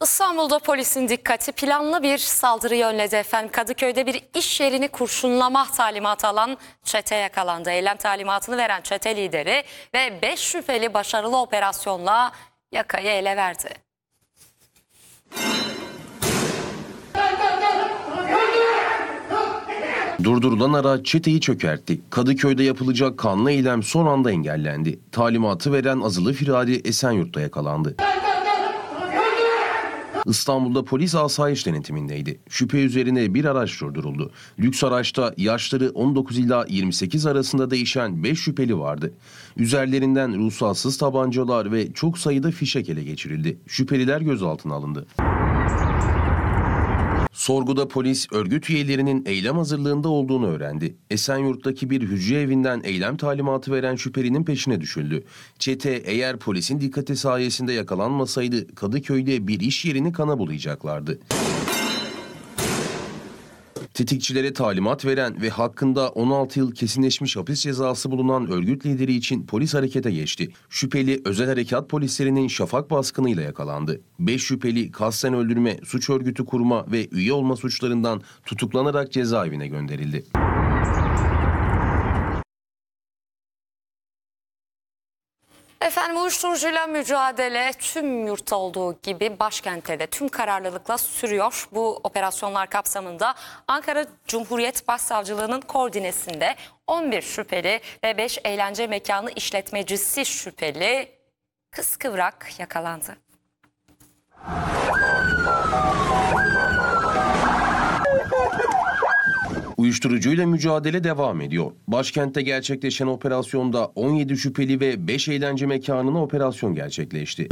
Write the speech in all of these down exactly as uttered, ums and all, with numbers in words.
İstanbul'da polisin dikkati planlı bir saldırı yönledi efendim. Kadıköy'de bir iş yerini kurşunlama talimatı alan çete yakalandı. Eylem talimatını veren çete lideri ve beş şüpheli başarılı operasyonla yakayı ele verdi. Durdurulan araç çeteyi çökertti. Kadıköy'de yapılacak kanlı eylem son anda engellendi. Talimatı veren azılı firari Esenyurt'ta yakalandı. İstanbul'da polis asayiş denetimindeydi. Şüphe üzerine bir araç durduruldu. Lüks araçta yaşları on dokuz ila yirmi sekiz arasında değişen beş şüpheli vardı. Üzerlerinden ruhsatsız tabancalar ve çok sayıda fişek ele geçirildi. Şüpheliler gözaltına alındı. Sorguda polis örgüt üyelerinin eylem hazırlığında olduğunu öğrendi. Esenyurt'taki bir hücre evinden eylem talimatı veren şüphelinin peşine düşüldü. Çete eğer polisin dikkati sayesinde yakalanmasaydı Kadıköy'de bir iş yerini kana bulayacaklardı. Tetikçilere talimat veren ve hakkında on altı yıl kesinleşmiş hapis cezası bulunan örgüt lideri için polis harekete geçti. Şüpheli özel harekat polislerinin şafak baskınıyla yakalandı. beş şüpheli kasten öldürme, suç örgütü kurma ve üye olma suçlarından tutuklanarak cezaevine gönderildi. Efendim uyuşturucuyla mücadele tüm yurtta olduğu gibi başkentte de tüm kararlılıkla sürüyor. Bu operasyonlar kapsamında Ankara Cumhuriyet Başsavcılığı'nın koordinesinde on bir şüpheli ve beş eğlence mekanı işletmecisi şüpheli kıskıvrak yakalandı. Uyuşturucuyla mücadele devam ediyor. Başkentte gerçekleşen operasyonda on yedi şüpheli ve beş eğlence mekanına operasyon gerçekleşti.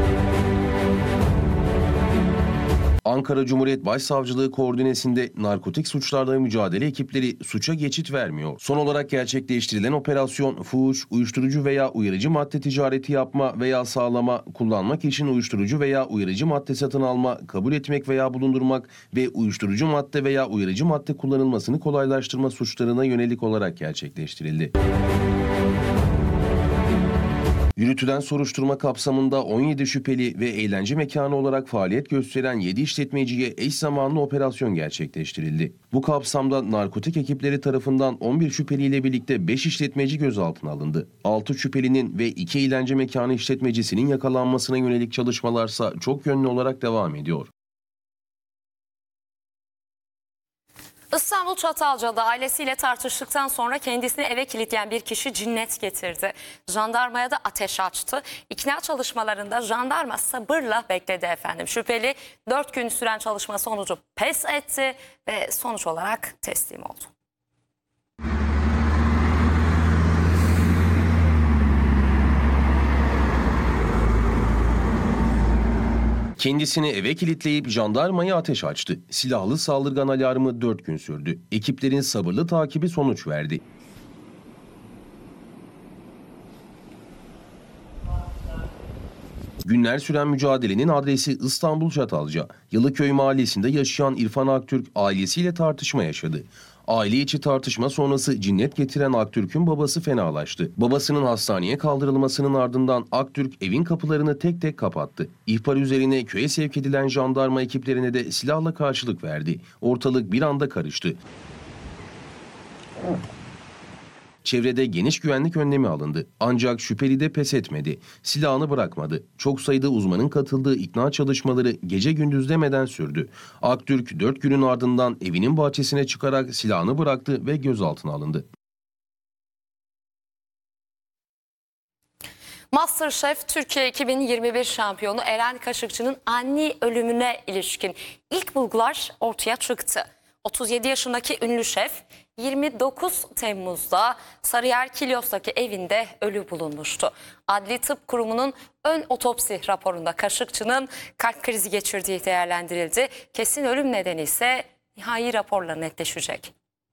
Ankara Cumhuriyet Başsavcılığı koordinesinde narkotik suçlarla mücadele ekipleri suça geçit vermiyor. Son olarak gerçekleştirilen operasyon fuhuş, uyuşturucu veya uyarıcı madde ticareti yapma veya sağlama, kullanmak için uyuşturucu veya uyarıcı madde satın alma, kabul etmek veya bulundurmak ve uyuşturucu madde veya uyarıcı madde kullanılmasını kolaylaştırma suçlarına yönelik olarak gerçekleştirildi. Yürütülen soruşturma kapsamında on yedi şüpheli ve eğlence mekanı olarak faaliyet gösteren yedi işletmeciye eş zamanlı operasyon gerçekleştirildi. Bu kapsamda narkotik ekipleri tarafından on bir şüpheliyle birlikte beş işletmeci gözaltına alındı. altı şüphelinin ve iki eğlence mekanı işletmecisinin yakalanmasına yönelik çalışmalarsa çok yönlü olarak devam ediyor. İstanbul Çatalca'da ailesiyle tartıştıktan sonra kendisini eve kilitleyen bir kişi cinnet getirdi. Jandarmaya da ateş açtı. İkna çalışmalarında jandarma sabırla bekledi efendim. Şüpheli dört gün süren çalışma sonucu pes etti ve sonuç olarak teslim oldu. Kendisini eve kilitleyip jandarmaya ateş açtı. Silahlı saldırgan alarmı dört gün sürdü. Ekiplerin sabırlı takibi sonuç verdi. Günler süren mücadelenin adresi İstanbul Çatalca. Yalıköy mahallesinde yaşayan İrfan Aktürk ailesiyle tartışma yaşadı. Aile içi tartışma sonrası cinnet getiren Aktürk'ün babası fenalaştı. Babasının hastaneye kaldırılmasının ardından Aktürk evin kapılarını tek tek kapattı. İhbar üzerine köye sevk edilen jandarma ekiplerine de silahla karşılık verdi. Ortalık bir anda karıştı. Çevrede geniş güvenlik önlemi alındı. Ancak şüpheli de pes etmedi. Silahını bırakmadı. Çok sayıda uzmanın katıldığı ikna çalışmaları gece gündüz demeden sürdü. Aktürk dört günün ardından evinin bahçesine çıkarak silahını bıraktı ve gözaltına alındı. MasterChef Türkiye iki bin yirmi bir şampiyonu Eren Kaşıkçı'nın ani ölümüne ilişkin ilk bulgular ortaya çıktı. otuz yedi yaşındaki ünlü şef yirmi dokuz Temmuz'da Sarıyer Kilyos'taki evinde ölü bulunmuştu. Adli Tıp Kurumu'nun ön otopsi raporunda Kaşıkçı'nın kalp krizi geçirdiği değerlendirildi. Kesin ölüm nedeni ise nihai raporla netleşecek.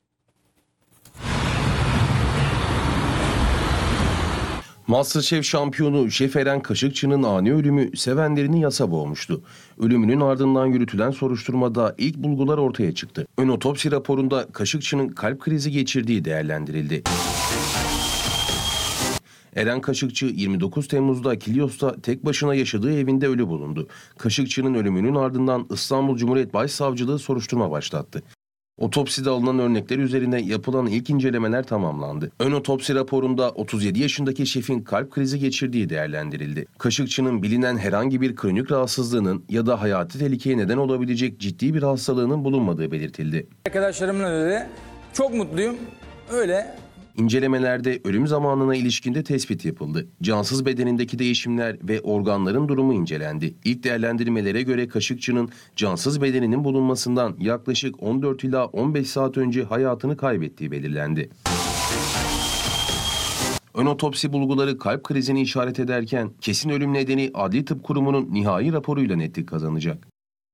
MasterChef şampiyonu Şef Eren Kaşıkçı'nın ani ölümü sevenlerini yasa boğmuştu. Ölümünün ardından yürütülen soruşturmada ilk bulgular ortaya çıktı. Ön otopsi raporunda Kaşıkçı'nın kalp krizi geçirdiği değerlendirildi. Eren Kaşıkçı yirmi dokuz Temmuz'da Kilyos'ta tek başına yaşadığı evinde ölü bulundu. Kaşıkçı'nın ölümünün ardından İstanbul Cumhuriyet Başsavcılığı soruşturma başlattı. Otopside alınan örnekler üzerine yapılan ilk incelemeler tamamlandı. Ön otopsi raporunda otuz yedi yaşındaki şefin kalp krizi geçirdiği değerlendirildi. Kaşıkçı'nın bilinen herhangi bir kronik rahatsızlığının ya da hayati tehlikeye neden olabilecek ciddi bir hastalığının bulunmadığı belirtildi. Arkadaşlarımla da çok mutluyum. Öyle. İncelemelerde ölüm zamanına ilişkin de tespit yapıldı. Cansız bedenindeki değişimler ve organların durumu incelendi. İlk değerlendirmelere göre Kaşıkçı'nın cansız bedeninin bulunmasından yaklaşık on dört ila on beş saat önce hayatını kaybettiği belirlendi. Ön otopsi bulguları kalp krizini işaret ederken kesin ölüm nedeni Adli Tıp Kurumu'nun nihai raporuyla netlik kazanacak.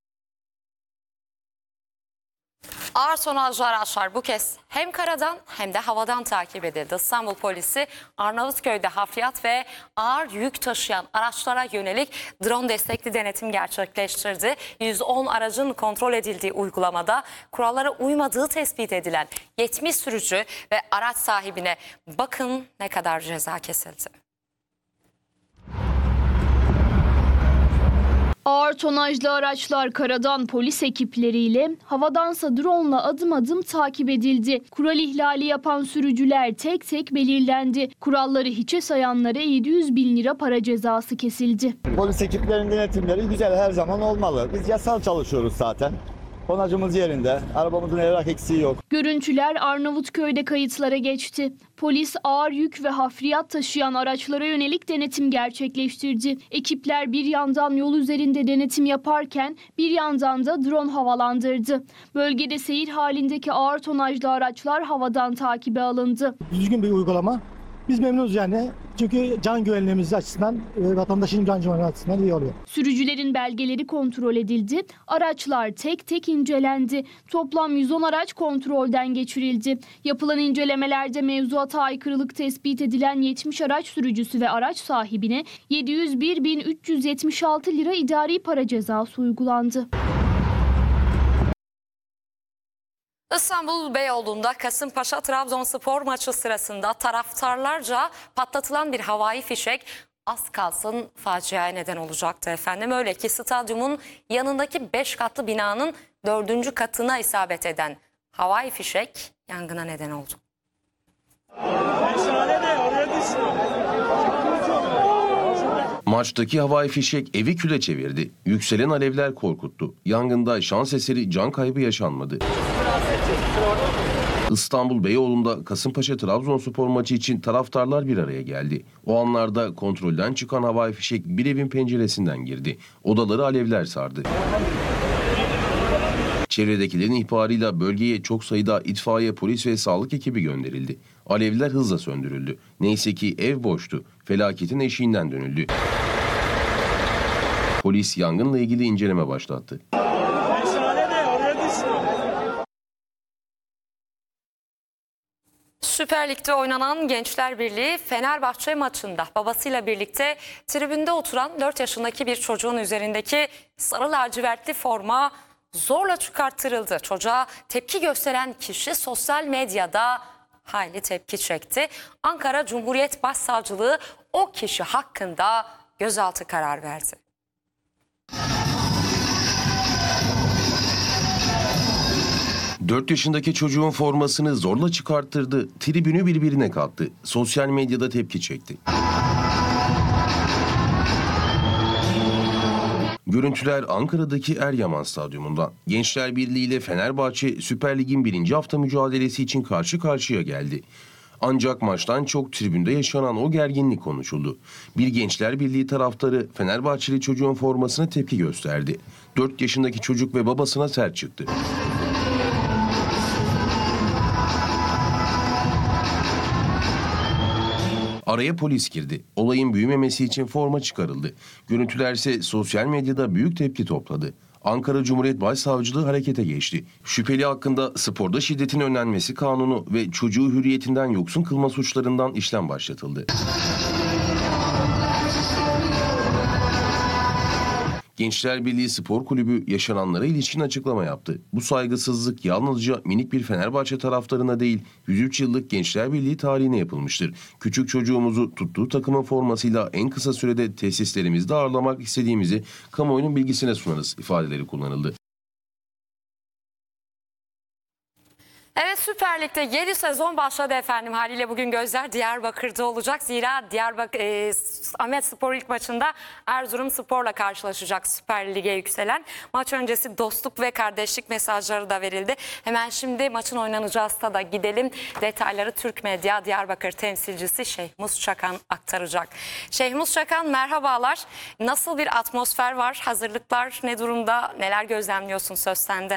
Ağır tonajlı araçlar bu kez hem karadan hem de havadan takip edildi. İstanbul polisi Arnavutköy'de hafriyat ve ağır yük taşıyan araçlara yönelik drone destekli denetim gerçekleştirdi. yüz on aracın kontrol edildiği uygulamada kurallara uymadığı tespit edilen yetmiş sürücü ve araç sahibine bakın ne kadar ceza kesildi. Ağır tonajlı araçlar karadan polis ekipleriyle, havadansa drone'la adım adım takip edildi. Kural ihlali yapan sürücüler tek tek belirlendi. Kuralları hiçe sayanlara yedi yüz bin lira para cezası kesildi. Polis ekiplerinin denetimleri güzel, her zaman olmalı. Biz yasal çalışıyoruz zaten. Tonajımız yerinde, arabamızın evrak eksiği yok. Görüntüler Arnavutköy'de kayıtlara geçti. Polis ağır yük ve hafriyat taşıyan araçlara yönelik denetim gerçekleştirdi. Ekipler bir yandan yol üzerinde denetim yaparken bir yandan da drone havalandırdı. Bölgede seyir halindeki ağır tonajlı araçlar havadan takibe alındı. Düzgün bir uygulama. Biz memnunuz yani. Çünkü can güvenliğimiz açısından, vatandaşın can güvenliği açısından iyi oluyor. Sürücülerin belgeleri kontrol edildi. Araçlar tek tek incelendi. Toplam yüz on araç kontrolden geçirildi. Yapılan incelemelerde mevzuata aykırılık tespit edilen yetmiş araç sürücüsü ve araç sahibine yedi yüz bir bin üç yüz yetmiş altı lira idari para cezası uygulandı. İstanbul Beyoğlu'nda Kasımpaşa-Trabzonspor maçı sırasında taraftarlarca patlatılan bir havai fişek az kalsın faciaya neden olacaktı efendim. Öyle ki stadyumun yanındaki beş katlı binanın dördüncü katına isabet eden havai fişek yangına neden oldu. Maçtaki havai fişek evi küle çevirdi. Yükselen alevler korkuttu. Yangında şans eseri can kaybı yaşanmadı. İstanbul Beyoğlu'nda Kasımpaşa-Trabzonspor maçı için taraftarlar bir araya geldi. O anlarda kontrolden çıkan havai fişek bir evin penceresinden girdi. Odaları alevler sardı. Çevredekilerin ihbarıyla bölgeye çok sayıda itfaiye, polis ve sağlık ekibi gönderildi. Alevler hızla söndürüldü. Neyse ki ev boştu. Felaketin eşiğinden dönüldü. Polis yangınla ilgili inceleme başlattı. Süper Lig'de oynanan Gençler Birliği Fenerbahçe maçında babasıyla birlikte tribünde oturan dört yaşındaki bir çocuğun üzerindeki sarı lacivertli forma zorla çıkarttırıldı. Çocuğa tepki gösteren kişi sosyal medyada hayli tepki çekti. Ankara Cumhuriyet Başsavcılığı o kişi hakkında gözaltı kararı verdi. dört yaşındaki çocuğun formasını zorla çıkarttırdı, tribünü birbirine kattı. Sosyal medyada tepki çekti. Görüntüler Ankara'daki Eryaman Stadyumu'ndan. Gençler Birliği ile Fenerbahçe Süper Lig'in birinci hafta mücadelesi için karşı karşıya geldi. Ancak maçtan çok tribünde yaşanan o gerginlik konuşuldu. Bir Gençler Birliği taraftarı Fenerbahçeli çocuğun formasına tepki gösterdi. dört yaşındaki çocuk ve babasına sert çıktı. Araya polis girdi. Olayın büyümemesi için forma çıkarıldı. Görüntüler ise sosyal medyada büyük tepki topladı. Ankara Cumhuriyet Başsavcılığı harekete geçti. Şüpheli hakkında sporda şiddetin önlenmesi kanunu ve çocuğu hürriyetinden yoksun kılma suçlarından işlem başlatıldı. Gençler Birliği Spor Kulübü yaşananlara ilişkin açıklama yaptı. Bu saygısızlık yalnızca minik bir Fenerbahçe taraftarına değil, yüz üç yıllık Gençler Birliği tarihine yapılmıştır. Küçük çocuğumuzu tuttuğu takımın formasıyla en kısa sürede tesislerimizde ağırlamak istediğimizi kamuoyunun bilgisine sunarız ifadeleri kullanıldı. Evet, Süper Lig'de yeni sezon başladı efendim. Haliyle bugün gözler Diyarbakır'da olacak. Zira Diyarbakır e, Ahmetspor ilk maçında Erzurumspor'la karşılaşacak Süper Lig'e yükselen. Maç öncesi dostluk ve kardeşlik mesajları da verildi. Hemen şimdi maçın oynanacağı stada gidelim. Detayları Türk Medya Diyarbakır temsilcisi Şehmus Çakan aktaracak. Şehmus Çakan, merhabalar. Nasıl bir atmosfer var? Hazırlıklar ne durumda? Neler gözlemliyorsun, söz sende?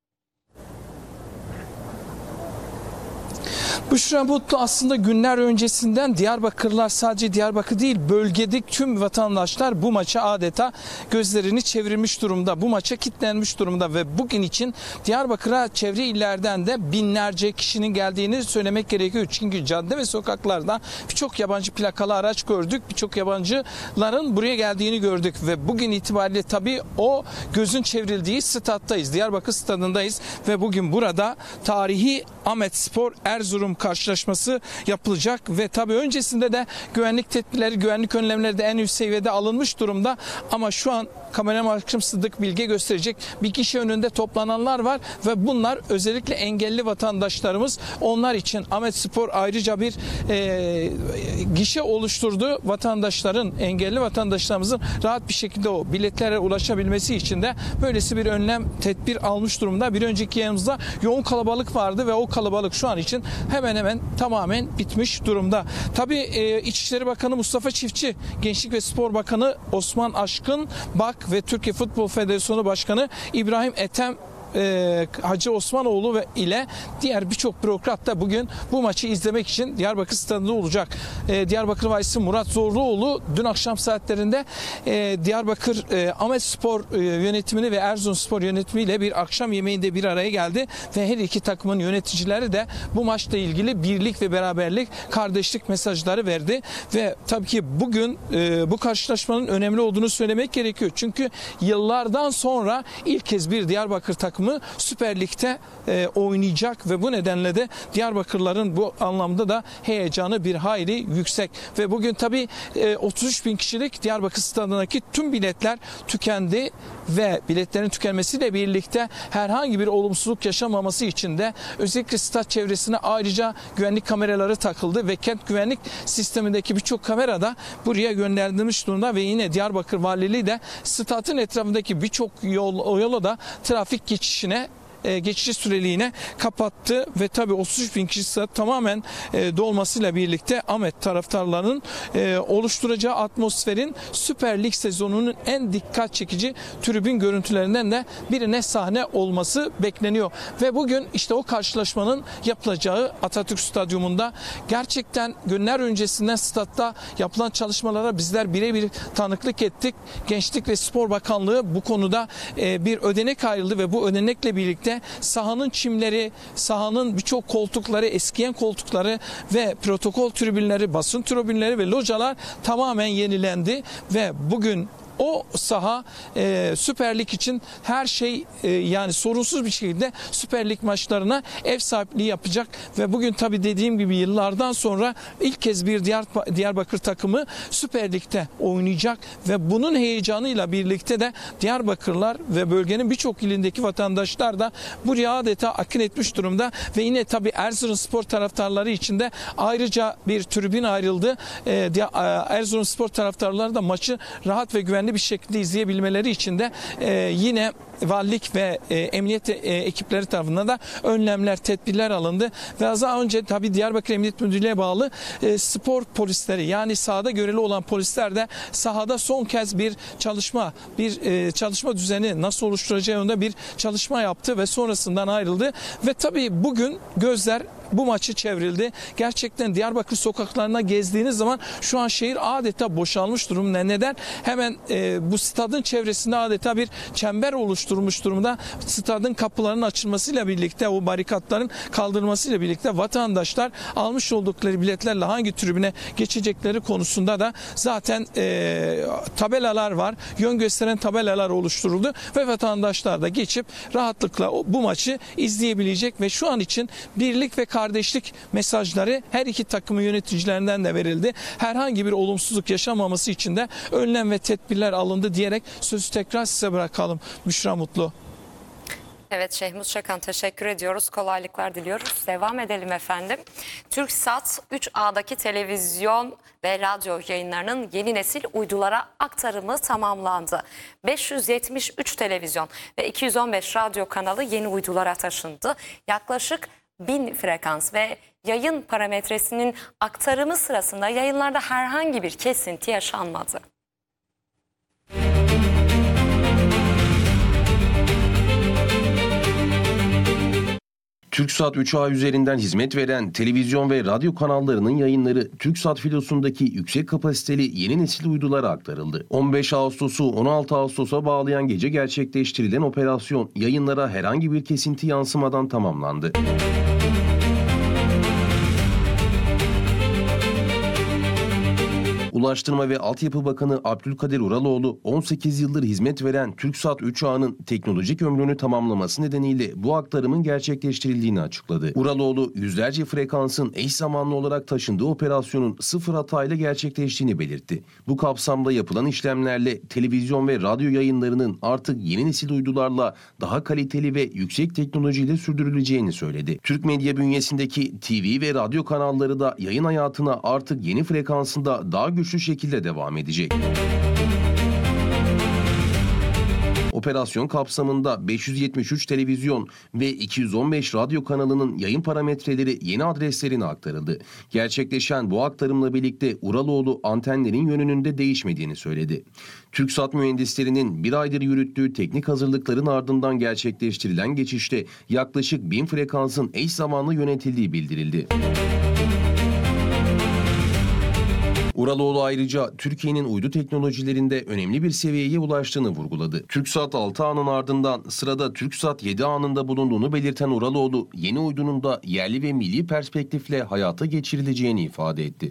Büşra Mutlu, aslında günler öncesinden Diyarbakırlılar, sadece Diyarbakır değil bölgedeki tüm vatandaşlar bu maça adeta gözlerini çevirmiş durumda. Bu maça kilitlenmiş durumda ve bugün için Diyarbakır'a çevre illerden de binlerce kişinin geldiğini söylemek gerekiyor. Çünkü cadde ve sokaklarda birçok yabancı plakalı araç gördük. Birçok yabancıların buraya geldiğini gördük ve bugün itibariyle tabii o gözün çevrildiği stattayız. Diyarbakır stadındayız ve bugün burada tarihi Ahmetspor Erzurum karşılaşması yapılacak ve tabii öncesinde de güvenlik tedbirleri, güvenlik önlemleri de en üst seviyede alınmış durumda. Ama şu an kameraman arkadaşım Sıddık Bilge gösterecek, bir kişi önünde toplananlar var ve bunlar özellikle engelli vatandaşlarımız. Onlar için Ahmetspor ayrıca bir e, gişe oluşturdu. Vatandaşların, engelli vatandaşlarımızın rahat bir şekilde o biletlere ulaşabilmesi için de böylesi bir önlem, tedbir almış durumda. Bir önceki yanımızda yoğun kalabalık vardı ve o kalabalık şu an için hemen hemen tamamen bitmiş durumda. Tabii e, İçişleri Bakanı Mustafa Çiftçi, Gençlik ve Spor Bakanı Osman Aşkın Bak ve Türkiye Futbol Federasyonu Başkanı İbrahim Ethem Ee, Hacı Osmanoğlu ve ile diğer birçok bürokrat da bugün bu maçı izlemek için Diyarbakır stadında olacak. Ee, Diyarbakır Valisi Murat Zorluoğlu dün akşam saatlerinde e, Diyarbakır e, Ahmetspor e, yönetimini ve Erzurumspor yönetimiyle bir akşam yemeğinde bir araya geldi ve her iki takımın yöneticileri de bu maçla ilgili birlik ve beraberlik, kardeşlik mesajları verdi ve tabii ki bugün e, bu karşılaşmanın önemli olduğunu söylemek gerekiyor. Çünkü yıllardan sonra ilk kez bir Diyarbakır takımı Süper Lig'de e, oynayacak ve bu nedenle de Diyarbakırların bu anlamda da heyecanı bir hayli yüksek. Ve bugün tabii e, otuz üç bin kişilik Diyarbakır stadındaki tüm biletler tükendi ve biletlerin tükenmesiyle birlikte herhangi bir olumsuzluk yaşamaması için de özellikle stat çevresine ayrıca güvenlik kameraları takıldı ve kent güvenlik sistemindeki birçok kamera da buraya gönderilmiş durumda ve yine Diyarbakır Valiliği de stadın etrafındaki birçok yol, o yola da trafik geçişine geçici süreliğine kapattı ve tabii otuz üç bin kişi tamamen dolmasıyla birlikte Ahmet taraftarlarının oluşturacağı atmosferin Süper Lig sezonunun en dikkat çekici tribün görüntülerinden de birine sahne olması bekleniyor. Ve bugün işte o karşılaşmanın yapılacağı Atatürk Stadyumunda gerçekten günler öncesinden statta yapılan çalışmalara bizler birebir tanıklık ettik. Gençlik ve Spor Bakanlığı bu konuda bir ödenek ayrıldı ve bu ödenekle birlikte sahanın çimleri, sahanın birçok koltukları, eskiyen koltukları ve protokol tribünleri, basın tribünleri ve localar tamamen yenilendi ve bugün o saha e, Süper Lig için her şey e, yani sorunsuz bir şekilde Süper Lig maçlarına ev sahipliği yapacak ve bugün tabii dediğim gibi yıllardan sonra ilk kez bir Diyar, Diyarbakır takımı Süper Lig'de oynayacak ve bunun heyecanıyla birlikte de Diyarbakırlar ve bölgenin birçok ilindeki vatandaşlar da buraya adeta akın etmiş durumda ve yine tabii Erzurumspor taraftarları için de ayrıca bir tribün ayrıldı. E, Erzurumspor taraftarları da maçı rahat ve güvenli bir şekilde izleyebilmeleri için de e, yine valilik ve e, emniyet e, ekipleri tarafından da önlemler, tedbirler alındı. Ve az önce tabii Diyarbakır Emniyet Müdürlüğü'ne bağlı e, spor polisleri, yani sahada görevli olan polisler de sahada son kez bir çalışma, bir e, çalışma düzeni nasıl oluşturacağı yönünde bir çalışma yaptı ve sonrasından ayrıldı. Ve tabii bugün gözler bu maçı çevrildi. Gerçekten Diyarbakır sokaklarına gezdiğiniz zaman şu an şehir adeta boşalmış durumda. Neden? Hemen e, bu stadın çevresinde adeta bir çember oluşturmuş durumda. Stadın kapılarının açılmasıyla birlikte, o barikatların kaldırılmasıyla birlikte vatandaşlar almış oldukları biletlerle hangi tribüne geçecekleri konusunda da zaten e, tabelalar var. Yön gösteren tabelalar oluşturuldu ve vatandaşlar da geçip rahatlıkla bu maçı izleyebilecek ve şu an için birlik ve kardeşlik mesajları her iki takımın yöneticilerinden de verildi. Herhangi bir olumsuzluk yaşanmaması için de önlem ve tedbirler alındı diyerek sözü tekrar size bırakalım. Büşra Mutlu. Evet, Şehmuz Çakan, teşekkür ediyoruz. Kolaylıklar diliyoruz. Devam edelim efendim. TürkSat üç A'daki televizyon ve radyo yayınlarının yeni nesil uydulara aktarımı tamamlandı. beş yüz yetmiş üç televizyon ve iki yüz on beş radyo kanalı yeni uydulara taşındı. Yaklaşık bin frekans ve yayın parametresinin aktarımı sırasında yayınlarda herhangi bir kesinti yaşanmadı. TürkSat üç A üzerinden hizmet veren televizyon ve radyo kanallarının yayınları TürkSat filosundaki yüksek kapasiteli yeni nesil uydulara aktarıldı. on beş Ağustos'u on altı Ağustos'a bağlayan gece gerçekleştirilen operasyon yayınlara herhangi bir kesinti yansımadan tamamlandı. Ulaştırma ve Altyapı Bakanı Abdülkadir Uraloğlu, on sekiz yıldır hizmet veren TürkSat üç A'nın teknolojik ömrünü tamamlaması nedeniyle bu aktarımın gerçekleştirildiğini açıkladı. Uraloğlu, yüzlerce frekansın eş zamanlı olarak taşındığı operasyonun sıfır hatayla gerçekleştiğini belirtti. Bu kapsamda yapılan işlemlerle televizyon ve radyo yayınlarının artık yeni nesil uydularla daha kaliteli ve yüksek teknolojiyle sürdürüleceğini söyledi. Türk Medya bünyesindeki T V ve radyo kanalları da yayın hayatına artık yeni frekansında daha güçlü şekilde devam edecek. Operasyon kapsamında beş yüz yetmiş üç televizyon ve iki yüz on beş radyo kanalının yayın parametreleri yeni adreslerine aktarıldı. Gerçekleşen bu aktarımla birlikte Uraloğlu antenlerin yönünün de değişmediğini söyledi. TürkSat mühendislerinin bir aydır yürüttüğü teknik hazırlıkların ardından gerçekleştirilen geçişte yaklaşık bin frekansın eş zamanlı yönetildiği bildirildi. Uraloğlu ayrıca Türkiye'nin uydu teknolojilerinde önemli bir seviyeye ulaştığını vurguladı. TürkSat altı A'nın ardından sırada TürkSat yedi A'nın da bulunduğunu belirten Uraloğlu, yeni uydunun da yerli ve milli perspektifle hayata geçirileceğini ifade etti.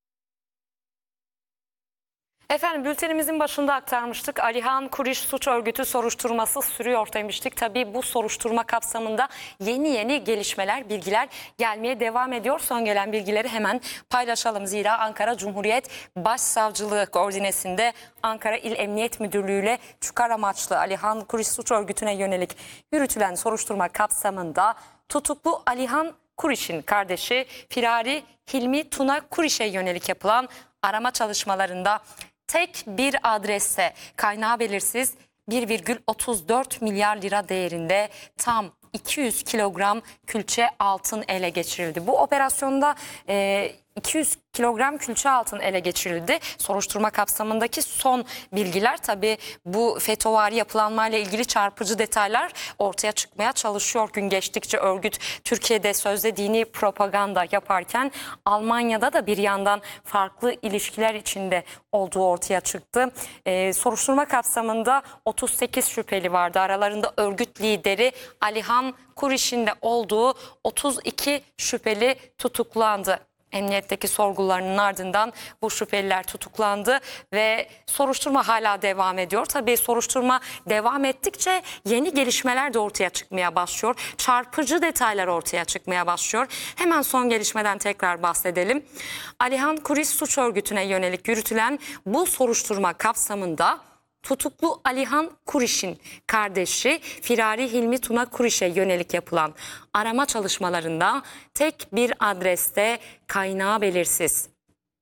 Efendim, bültenimizin başında aktarmıştık. Alihan Kuriş suç örgütü soruşturması sürüyor demiştik. Tabii bu soruşturma kapsamında yeni yeni gelişmeler, bilgiler gelmeye devam ediyor. Son gelen bilgileri hemen paylaşalım. Zira Ankara Cumhuriyet Başsavcılığı koordinesinde Ankara İl Emniyet Müdürlüğü ile çıkar amaçlı Alihan Kuriş suç örgütüne yönelik yürütülen soruşturma kapsamında tutuklu Alihan Kuriş'in kardeşi Firari Hilmi Tuna Kuriş'e yönelik yapılan arama çalışmalarında tek bir adreste kaynağı belirsiz bir virgül otuz dört milyar lira değerinde tam iki yüz kilogram külçe altın ele geçirildi. Bu operasyonda e, iki yüz kilogram külçe altın ele geçirildi. Soruşturma kapsamındaki son bilgiler, tabii bu FETÖ'vari yapılanmayla ilgili çarpıcı detaylar ortaya çıkmaya çalışıyor. Gün geçtikçe örgüt Türkiye'de sözde dini propaganda yaparken Almanya'da da bir yandan farklı ilişkiler içinde olduğu ortaya çıktı. Ee, soruşturma kapsamında otuz sekiz şüpheli vardı. Aralarında örgüt lideri Alihan Kuriş'in de olduğu otuz iki şüpheli tutuklandı. Emniyetteki sorgularının ardından bu şüpheliler tutuklandı ve soruşturma hala devam ediyor. Tabii soruşturma devam ettikçe yeni gelişmeler de ortaya çıkmaya başlıyor. Çarpıcı detaylar ortaya çıkmaya başlıyor. Hemen son gelişmeden tekrar bahsedelim. Alihan Kuriş suç örgütüne yönelik yürütülen bu soruşturma kapsamında tutuklu Alihan Kuriş'in kardeşi Firari Hilmi Tuna Kuriş'e yönelik yapılan arama çalışmalarında tek bir adreste kaynağı belirsiz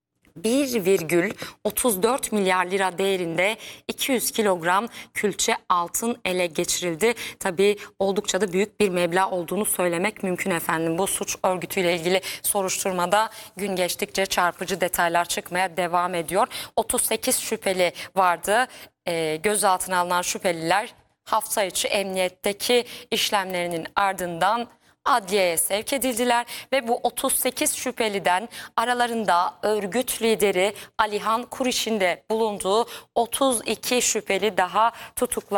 bir virgül otuz dört milyar lira değerinde iki yüz kilogram külçe altın ele geçirildi. Tabii oldukça da büyük bir meblağ olduğunu söylemek mümkün efendim. Bu suç örgütüyle ilgili soruşturmada gün geçtikçe çarpıcı detaylar çıkmaya devam ediyor. otuz sekiz şüpheli vardı. E, gözaltına alınan şüpheliler hafta içi emniyetteki işlemlerinin ardından adliyeye sevk edildiler ve bu otuz sekiz şüpheliden aralarında örgüt lideri Alihan Kuriş'in de bulunduğu otuz iki şüpheli daha tutuklandı.